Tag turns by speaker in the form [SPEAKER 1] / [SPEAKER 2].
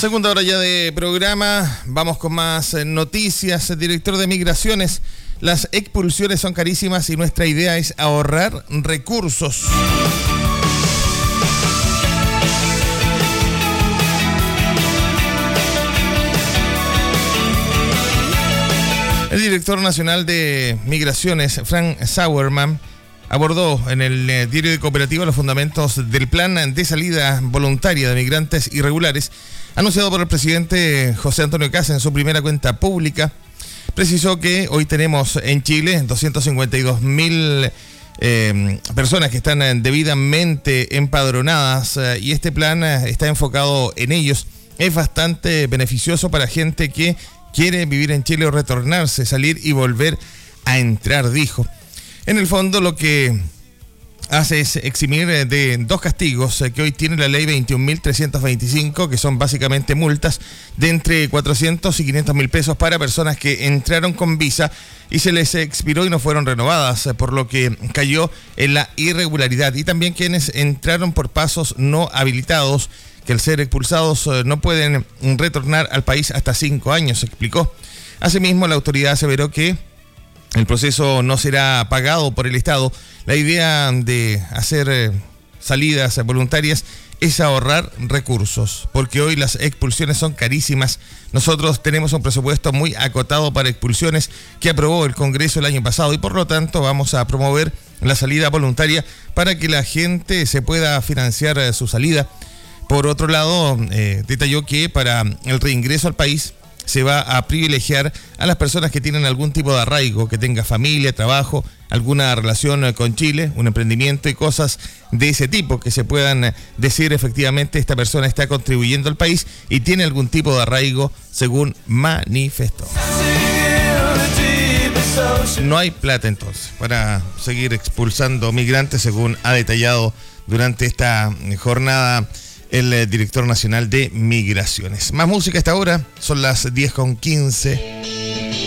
[SPEAKER 1] Segunda hora ya de programa, vamos con más noticias. El director de Migraciones, las expulsiones son carísimas y nuestra idea es ahorrar recursos. El director nacional de Migraciones, Frank Sauerman, abordó en el diario de Cooperativa los fundamentos del plan de salida voluntaria de migrantes irregulares anunciado por el presidente José Antonio Kast en su primera cuenta pública. Precisó que hoy tenemos en Chile 252.000 personas que están debidamente empadronadas y este plan está enfocado en ellos. Es bastante beneficioso para gente que quiere vivir en Chile o retornarse, salir y volver a entrar, dijo. En el fondo lo que hace es eximir de dos castigos que hoy tiene la ley 21.325, que son básicamente multas de entre 400 y 500 mil pesos para personas que entraron con visa y se les expiró y no fueron renovadas, por lo que cayó en la irregularidad. Y también quienes entraron por pasos no habilitados, que al ser expulsados no pueden retornar al país hasta 5 años, explicó. Asimismo, la autoridad aseveró que el proceso no será pagado por el Estado. La idea de hacer salidas voluntarias es ahorrar recursos, porque hoy las expulsiones son carísimas. Nosotros tenemos un presupuesto muy acotado para expulsiones que aprobó el Congreso el año pasado y por lo tanto vamos a promover la salida voluntaria para que la gente se pueda financiar su salida. Por otro lado, detalló que para el reingreso al país se va a privilegiar a las personas que tienen algún tipo de arraigo, que tenga familia, trabajo, alguna relación con Chile, un emprendimiento y cosas de ese tipo, que se puedan decir efectivamente esta persona está contribuyendo al país y tiene algún tipo de arraigo, según manifestó. No hay plata entonces para seguir expulsando migrantes, según ha detallado durante esta jornada el director nacional de Migraciones. Más música a esta hora, son las 10:15.